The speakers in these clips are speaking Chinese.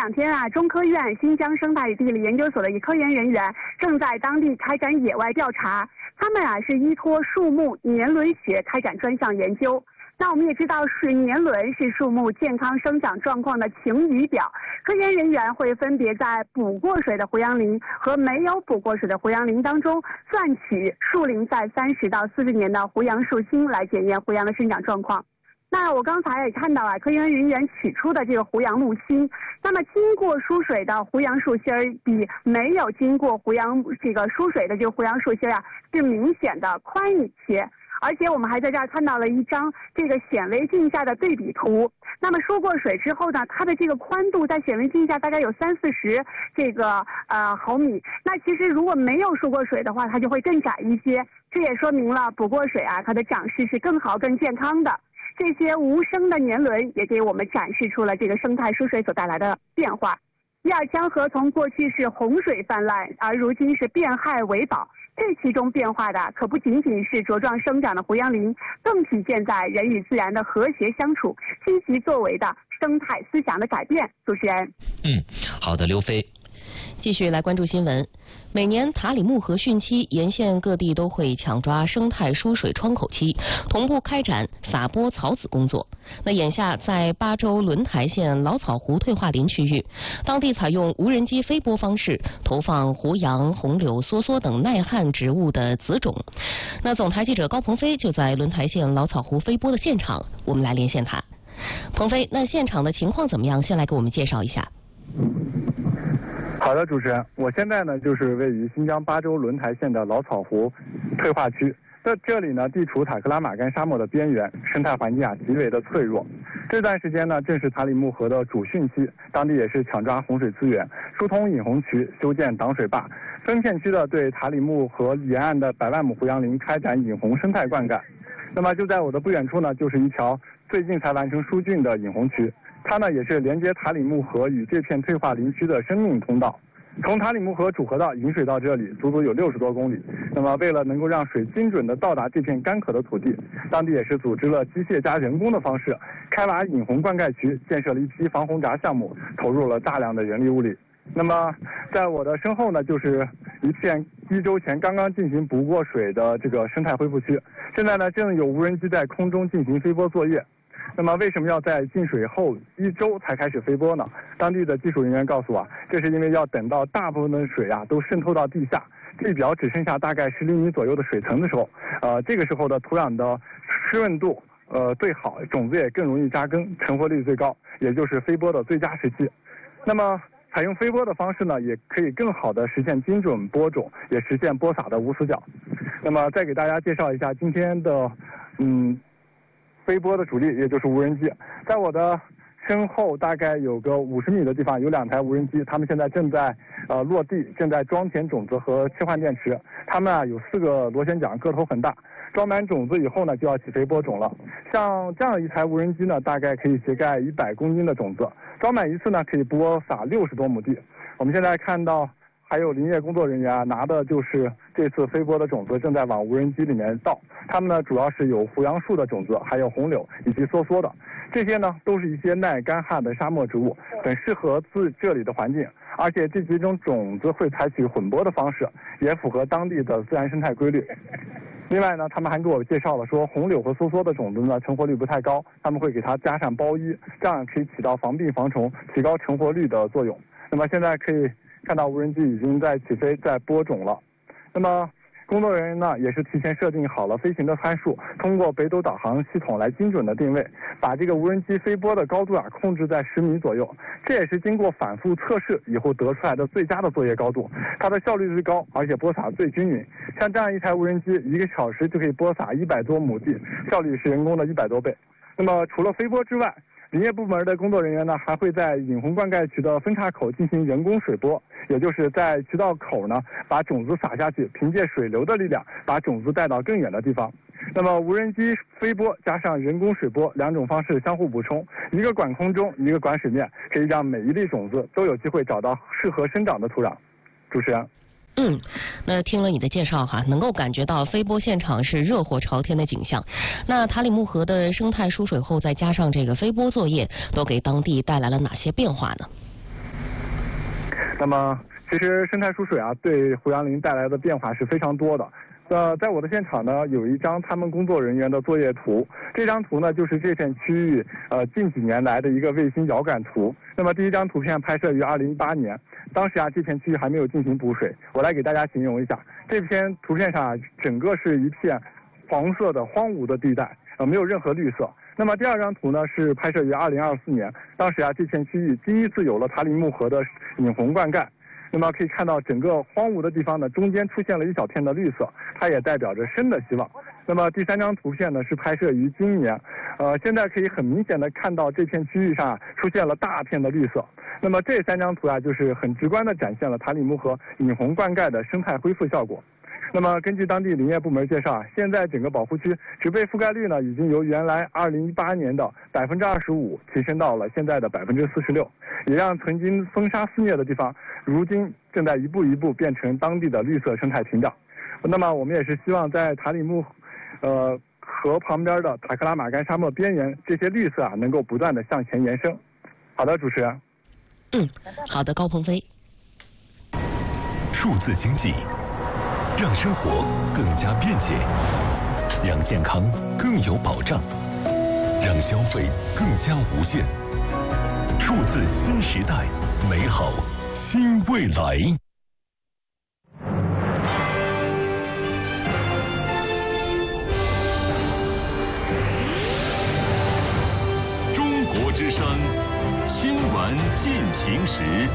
2天啊，中科院新疆生态与地理研究所的科研人员正在当地开展野外调查。他们啊是依托树木年轮学开展专项研究。那我们也知道，年轮是树木健康生长状况的晴雨表。科研人员会分别在补过水的胡杨林和没有补过水的胡杨林当中，算取树龄在30到40年的胡杨树心，来检验胡杨的生长状况。那我刚才也看到啊，科研人员取出的这个胡杨木心，那么经过疏水的胡杨树心儿比没有经过疏水的这个胡杨树心啊，是明显的宽一些。而且我们还在这儿看到了一张这个显微镜下的对比图。那么输过水之后呢，它的这个宽度在显微镜下大概有30-40毫米。那其实如果没有输过水的话，它就会更窄一些。这也说明了补过水啊，它的长势是更好、更健康的。这些无声的年轮也给我们展示出了这个生态疏水所带来的变化。伊尔羌河从过去是洪水泛滥，而如今是变害为宝。这其中变化的可不仅仅是茁壮生长的胡杨林，更体现在人与自然的和谐相处、积极作为的生态思想的改变。主持人， 好的，刘飞。 继续来关注新闻。每年塔里木河汛期，沿线各地都会抢抓生态疏水窗口期，同步开展撒播草籽工作。那眼下在巴州轮台县老草湖退化林区域，当地采用无人机飞播方式投放胡杨、红柳、梭梭等耐旱植物的籽种。那总台记者高鹏飞就在轮台县老草湖飞播的现场，我们来连线他。鹏飞，那现场的情况怎么样？先来给我们介绍一下。 好的，主持人，我现在呢就是位于新疆巴州轮台县的老草湖退化区。在这里呢，地处塔克拉玛干沙漠的边缘，生态环境啊极为的脆弱。这段时间呢，正是塔里木河的主汛期，当地也是抢抓洪水资源，疏通引洪渠，修建挡水坝，分片区的对塔里木河沿岸的100万亩胡杨林开展引洪生态灌溉。那么就在我的不远处呢，就是一条最近才完成疏浚的引洪渠。它呢也是连接塔里木河与这片退化林区的生命通道。从塔里木河主河道引水到这里，足足有60多公里。那么为了能够让水精准地到达这片干渴的土地，当地也是组织了机械加人工的方式，开挖引洪灌溉渠，建设了一批防洪闸项目，投入了大量的人力物力。那么在我的身后呢，就是一片1周前刚刚进行补过水的这个生态恢复区。现在呢，正有无人机在空中进行飞播作业。那么为什么要在进水后1周才开始飞播呢？当地的技术人员告诉我，这是因为要等到大部分的水啊都渗透到地下，地表只剩下大概10厘米左右的水层的时候，这个时候的土壤的湿润度最好，种子也更容易扎根，成活率最高，也就是飞播的最佳时期。那么采用飞播的方式呢，也可以更好的实现精准播种，也实现播撒的无死角。那么再给大家介绍一下今天的飞播的主力，也就是无人机。在我的身后大概有个50米的地方有2台无人机，他们现在正在落地，正在装填种子和切换电池。他们啊有4个螺旋桨，个头很大，装满种子以后呢就要起飞播种了。像这样一台无人机呢，大概可以携带100公斤的种子，装满一次呢可以播撒60多亩地。我们现在看到还有林业工作人员啊，拿的就是这次飞播的种子，正在往无人机里面倒。他们呢主要是有胡杨树的种子，还有红柳以及梭梭的，这些呢都是一些耐干旱的沙漠植物，很适合这里的环境。而且这几种种子会采取混播的方式，也符合当地的自然生态规律。另外呢，他们还给我介绍了说，红柳和梭梭的种子呢成活率不太高，他们会给它加上包衣，这样可以起到防病防虫、提高成活率的作用。那么现在可以看到无人机已经在起飞，在播种了。那么工作人员呢也是提前设定好了飞行的参数，通过北斗导航系统来精准的定位，把这个无人机飞播的高度啊控制在10米左右。这也是经过反复测试以后得出来的最佳的作业高度，它的效率最高，而且播撒最均匀。像这样一台无人机1个小时就可以播撒100多亩地，效率是人工的100多倍。那么除了飞播之外，林业部门的工作人员呢，还会在引洪灌溉渠的分岔口进行人工水播，也就是在渠道口呢，把种子撒下去，凭借水流的力量，把种子带到更远的地方。那么无人机飞播加上人工水播2种方式相互补充，一个管空中，一个管水面，可以让每一粒种子都有机会找到适合生长的土壤。主持人。 那听了你的介绍哈，能够感觉到飞播现场是热火朝天的景象。那塔里木河的生态疏水后，再加上这个飞播作业，都给当地带来了哪些变化呢？ 那么其实生态疏水啊，对胡杨林带来的变化是非常多的。在我的现场呢，有一张他们工作人员的作业图。这张图呢，就是这片区域近几年来的一个卫星遥感图。那么第一张图片拍摄于2018年，当时啊这片区域还没有进行补水。我来给大家形容一下，这片图片上啊，整个是一片黄色的荒芜的地带，没有任何绿色。那么第二张图呢，是拍摄于2024年，当时啊这片区域第一次有了塔里木河的引洪灌溉。那么可以看到整个荒芜的地方呢，中间出现了一小片的绿色，它也代表着生的希望。那么第三张图片呢，是拍摄于今年，现在可以很明显的看到这片区域上出现了大片的绿色。那么这三张图啊，就是很直观的展现了塔里木河引洪灌溉的生态恢复效果。那么根据当地林业部门介绍啊，现在整个保护区植被覆盖率呢，已经由原来2018年的25%提升到了现在的46%，也让曾经风沙肆虐的地方，如今正在一步一步变成当地的绿色生态屏障。那么我们也是希望在塔里木河旁边的塔克拉玛干沙漠边缘，这些绿色啊能够不断的向前延伸。好的，主持人。 好的，高鹏飞。 数字经济让生活更加便捷，让健康更有保障，让消费更加无限。数字新时代，美好新未来。中国之声新闻进行时。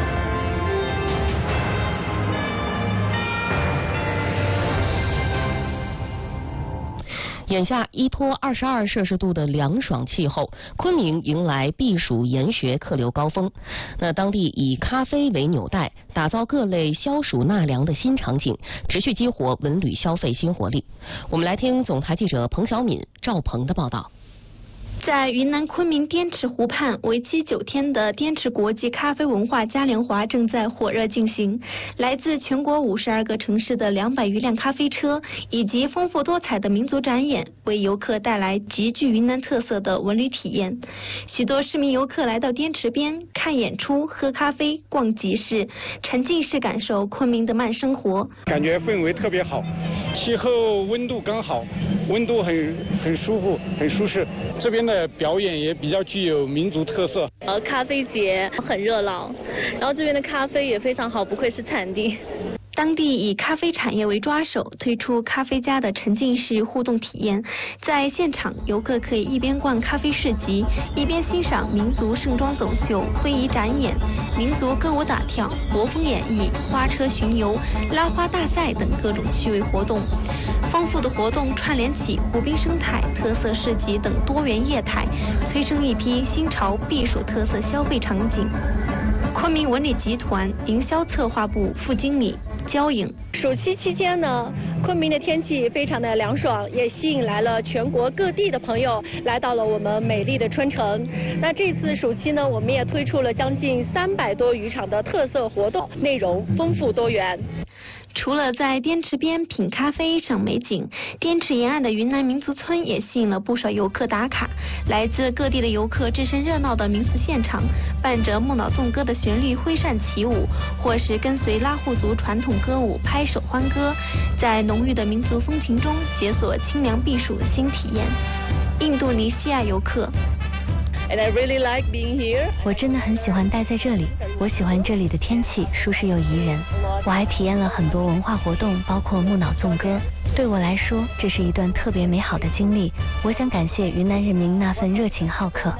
眼下依托22摄氏度的凉爽气候，昆明迎来避暑研学客流高峰。那当地以咖啡为纽带，打造各类消暑纳凉的新场景，持续激活文旅消费新活力。我们来听总台记者彭小敏、赵鹏的报道。 在云南昆明滇池湖畔，为期9天的滇池国际咖啡文化嘉年华正在火热进行。来自全国52个城市的200余辆咖啡车，以及丰富多彩的民族展演，为游客带来极具云南特色的文旅体验。许多市民游客来到滇池边看演出、喝咖啡、逛集市，沉浸式感受昆明的慢生活。 感觉氛围特别好，气候温度刚好，温度很舒服、很舒适。这边的表演也比较具有民族特色。 咖啡节很热闹，然后这边的咖啡也非常好，不愧是产地。 当地以咖啡产业为抓手，推出咖啡家的沉浸式互动体验。在现场，游客可以一边逛咖啡市集，一边欣赏民族盛装走秀、非遗展演、民族歌舞打跳、国风演绎、花车巡游、拉花大赛等各种趣味活动。丰富的活动串联起湖滨生态、特色市集等多元业态，催生一批新潮避暑特色消费场景。昆明文旅集团营销策划部副经理焦颖， 暑期期间呢，昆明的天气非常的凉爽，也吸引来了全国各地的朋友来到了我们美丽的春城。那这次暑期呢，我们也推出了将近300多余场的特色活动，内容丰富多元。 除了在滇池边品咖啡赏美景，滇池沿岸的云南民族村也吸引了不少游客打卡。来自各地的游客置身热闹的民俗现场，伴着木脑纵歌的旋律挥扇起舞，或是跟随拉祜族传统歌舞拍手欢歌，在浓郁的民族风情中解锁清凉避暑的新体验。印度尼西亚游客 And I really like being here. 我真的很喜欢待在这里，我喜欢这里的天气，舒适又宜人。我还体验了很多文化活动，包括木脑纵歌。对我来说，这是一段特别美好的经历。我想感谢云南人民那份热情好客。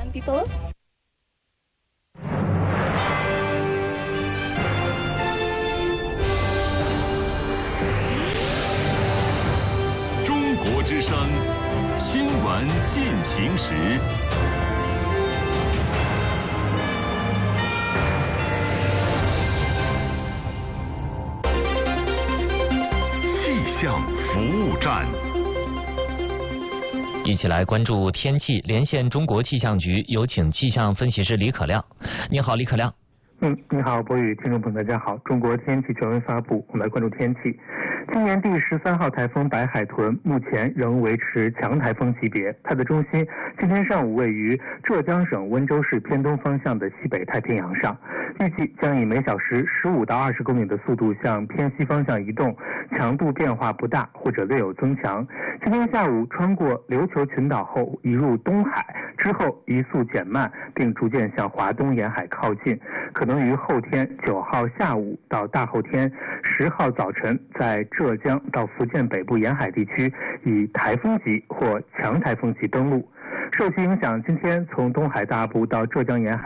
中国之声新闻进行时。气象服务站， 一起来关注天气。连线中国气象局，有请气象分析师李可亮。你好，李可亮。 你好，博宇，听众朋友大家好。中国天气权威发布，我们来关注天气。 今年第13号台风白海豚目前仍维持强台风级别，它的中心今天上午位于浙江省温州市偏东方向的西北太平洋上，预计将以每小时15到20公里的速度向偏西方向移动，强度变化不大或者略有增强。今天下午穿过琉球群岛后移入东海，之后移速减慢，并逐渐向华东沿海靠近，可能于后天9号下午到大后天10号早晨在浙江到福建北部沿海地区以台风级或强台风级登陆。受其影响，今天从东海大部到浙江沿海